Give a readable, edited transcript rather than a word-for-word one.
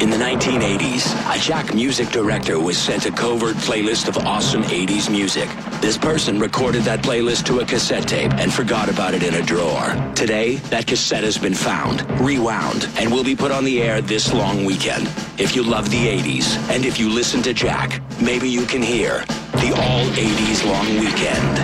In the 1980s, a Jack music director was sent a covert playlist of awesome 80s music. This person recorded that playlist to a cassette tape and forgot about it in a drawer. Today, that cassette has been found, rewound, and will be put on the air this long weekend. If you love the 80s, and if you listen to Jack, maybe you can hear the All 80s Long Weekend.